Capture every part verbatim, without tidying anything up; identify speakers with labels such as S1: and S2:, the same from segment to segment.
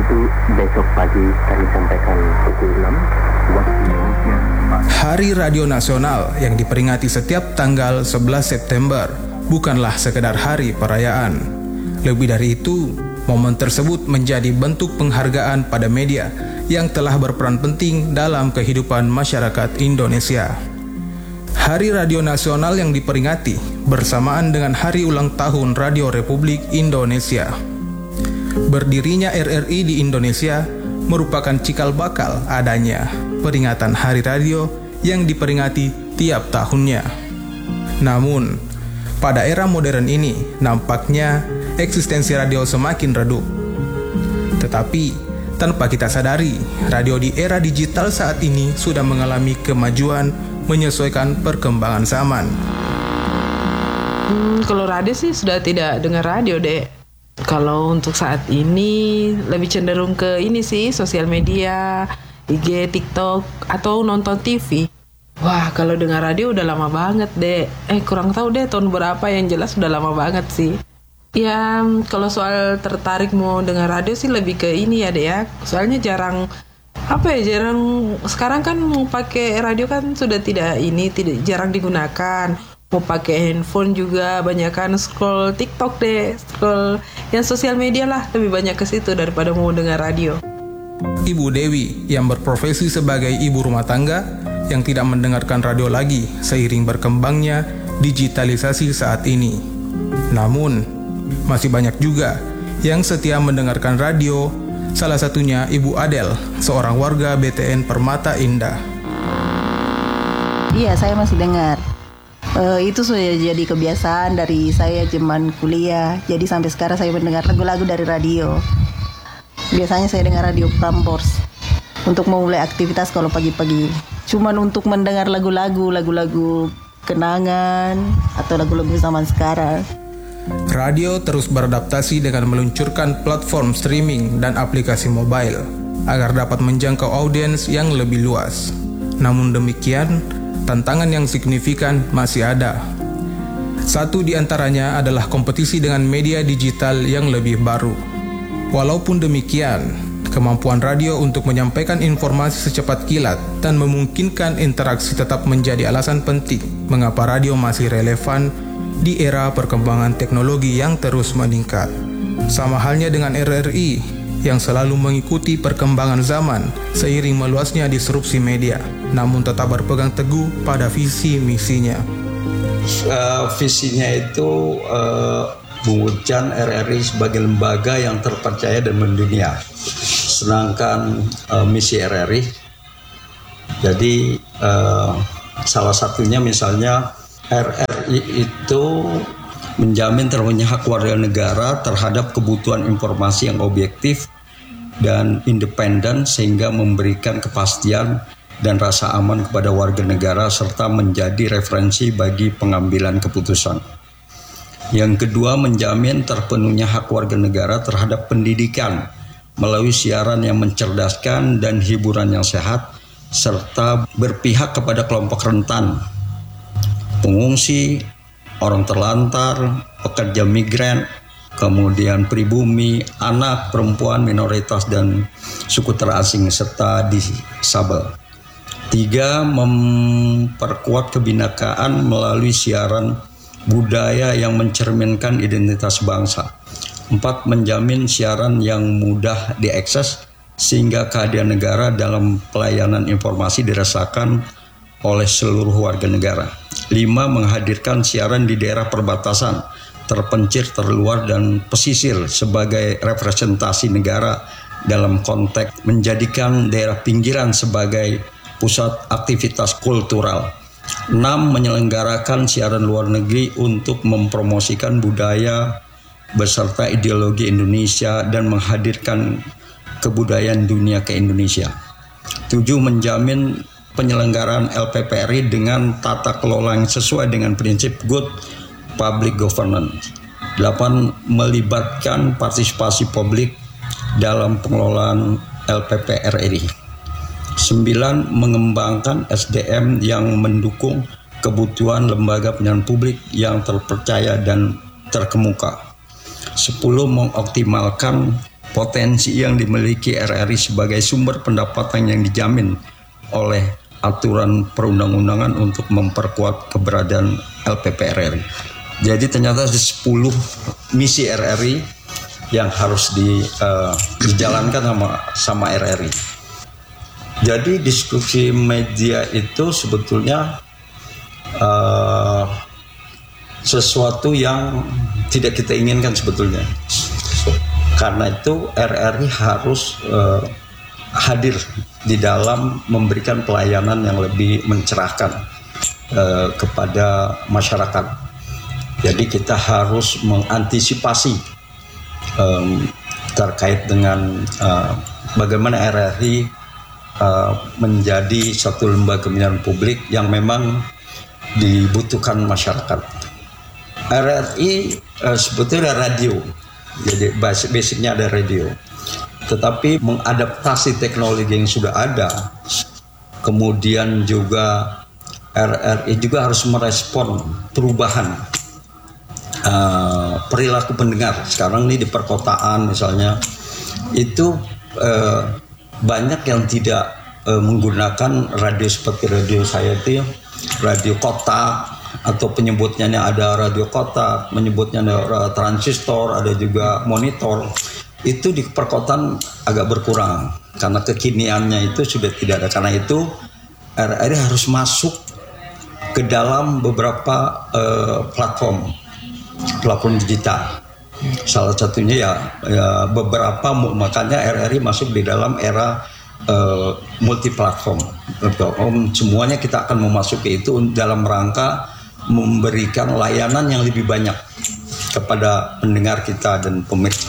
S1: Untuk besok pagi kami sampaikan pukul enam waktu Indonesia.
S2: Hari Radio Nasional yang diperingati setiap tanggal sebelas September bukanlah sekedar hari perayaan. Lebih dari itu, momen tersebut menjadi bentuk penghargaan pada media yang telah berperan penting dalam kehidupan masyarakat Indonesia. Hari Radio Nasional yang diperingati bersamaan dengan hari ulang tahun Radio Republik Indonesia. Berdirinya R R I di Indonesia merupakan cikal bakal adanya peringatan Hari Radio yang diperingati tiap tahunnya. Namun, pada era modern ini nampaknya eksistensi radio semakin redup. Tetapi, tanpa kita sadari, radio di era digital saat ini sudah mengalami kemajuan menyesuaikan perkembangan zaman.
S3: Hmm, kalau radio sih sudah tidak dengar radio, Dek. Kalau untuk saat ini lebih cenderung ke ini sih, sosial media, I G, TikTok, atau nonton T V. Wah, kalau dengar radio udah lama banget, Dek. Eh, kurang tahu deh tahun berapa, yang jelas udah lama banget sih. Ya, kalau soal tertarik mau dengar radio sih lebih ke ini ya, Dek ya. Soalnya jarang, apa ya, jarang, sekarang kan mau pakai radio kan sudah tidak ini, tidak jarang digunakan. Mau pakai handphone juga banyakan scroll TikTok deh, scroll yang sosial media lah, lebih banyak ke situ daripada mau dengar radio.
S2: Ibu Dewi yang berprofesi sebagai ibu rumah tangga yang tidak mendengarkan radio lagi seiring berkembangnya digitalisasi saat ini. Namun, masih banyak juga yang setia mendengarkan radio, salah satunya Ibu Adel, seorang warga B T N Permata Indah.
S4: Iya, saya masih dengar. Uh, itu sudah jadi kebiasaan dari saya zaman kuliah. Jadi sampai sekarang saya mendengar lagu-lagu dari radio. Biasanya saya dengar radio Prambors untuk memulai aktivitas kalau pagi-pagi. Cuman untuk mendengar lagu-lagu, lagu-lagu kenangan atau lagu-lagu zaman sekarang.
S2: Radio terus beradaptasi dengan meluncurkan platform streaming dan aplikasi mobile agar dapat menjangkau audiens yang lebih luas. Namun demikian, tantangan yang signifikan masih ada. Satu di antaranya adalah kompetisi dengan media digital yang lebih baru. Walaupun demikian, kemampuan radio untuk menyampaikan informasi secepat kilat dan memungkinkan interaksi tetap menjadi alasan penting mengapa radio masih relevan di era perkembangan teknologi yang terus meningkat. Sama halnya dengan R R I yang selalu mengikuti perkembangan zaman seiring meluasnya disrupsi media, namun tetap berpegang teguh pada visi misinya.
S5: Uh, visinya itu uh, mewujudkan R R I sebagai lembaga yang terpercaya dan mendunia. Sedangkan uh, misi R R I, jadi uh, salah satunya misalnya R R I itu menjamin terwujudnya hak warga negara terhadap kebutuhan informasi yang objektif dan independen sehingga memberikan kepastian dan rasa aman kepada warga negara serta menjadi referensi bagi pengambilan keputusan. Yang kedua, menjamin terpenuhnya hak warga negara terhadap pendidikan melalui siaran yang mencerdaskan dan hiburan yang sehat serta berpihak kepada kelompok rentan, pengungsi, orang terlantar, pekerja migran, kemudian pribumi, anak, perempuan, minoritas, dan suku terasing, serta disabel. Tiga, memperkuat kebinekaan melalui siaran budaya yang mencerminkan identitas bangsa. Empat, menjamin siaran yang mudah diakses sehingga kehadiran negara dalam pelayanan informasi dirasakan oleh seluruh warga negara. Lima, menghadirkan siaran di daerah perbatasan, terpencil, terluar, dan pesisir sebagai representasi negara dalam konteks menjadikan daerah pinggiran sebagai pusat aktivitas kultural. Enam, menyelenggarakan siaran luar negeri untuk mempromosikan budaya beserta ideologi Indonesia dan menghadirkan kebudayaan dunia ke Indonesia. Tujuh, menjamin penyelenggaraan L P P R I dengan tata kelola yang sesuai dengan prinsip good public governance. Delapan, melibatkan partisipasi publik dalam pengelolaan L P P R I. Sembilan, mengembangkan S D M yang mendukung kebutuhan lembaga penyiaran publik yang terpercaya dan terkemuka. Sepuluh, mengoptimalkan potensi yang dimiliki R R I sebagai sumber pendapatan yang dijamin oleh aturan perundang-undangan untuk memperkuat keberadaan L P P R R I. Jadi ternyata ada sepuluh misi R R I yang harus di, uh, dijalankan sama, sama R R I. Jadi diskusi media itu sebetulnya uh, sesuatu yang tidak kita inginkan sebetulnya. Karena itu R R I harus uh, hadir di dalam memberikan pelayanan yang lebih mencerahkan uh, kepada masyarakat. Jadi kita harus mengantisipasi um, terkait dengan uh, bagaimana R R I uh, menjadi satu lembaga penyiaran publik yang memang dibutuhkan masyarakat. R R I uh, sebetulnya radio. Jadi basicnya ada radio, tetapi mengadaptasi teknologi yang sudah ada, kemudian juga R R I juga harus merespon perubahan uh, perilaku pendengar. Sekarang ini di perkotaan misalnya, itu uh, banyak yang tidak uh, menggunakan radio seperti radio saya itu, radio kota, atau penyebutnya ada radio kotak, menyebutnya ada transistor, ada juga monitor. Itu di perkotaan agak berkurang karena kekiniannya itu sudah tidak ada. Karena itu R R I harus masuk ke dalam beberapa uh, platform platform digital. Salah satunya ya, ya beberapa, makanya R R I masuk di dalam era uh, multi platform. Semuanya kita akan memasuki itu dalam rangka memberikan layanan yang lebih banyak kepada pendengar kita dan pemirsa.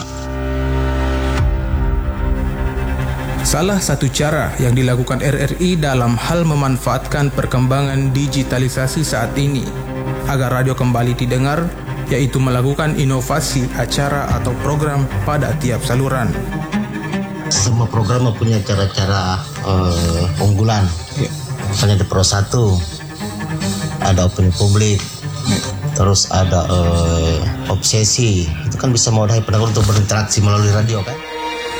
S2: Salah satu cara yang dilakukan R R I dalam hal memanfaatkan perkembangan digitalisasi saat ini agar radio kembali didengar, yaitu melakukan inovasi acara atau program pada tiap saluran.
S6: Semua program mempunyai cara-cara uh, unggulan. Ya. Misalnya di Pro satu ada opini publik, terus ada uh, obsesi, itu kan bisa mewadahi pendengar untuk berinteraksi melalui radio kan.